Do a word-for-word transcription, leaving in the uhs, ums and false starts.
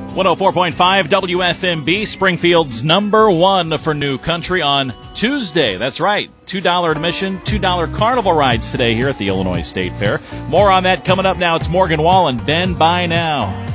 one oh four point five W F M B, Springfield's number one for new country on Tuesday. That's right, two dollars admission, two dollars carnival rides today here at the Illinois State Fair. More on that coming up now. It's Morgan Wall and Ben By Now.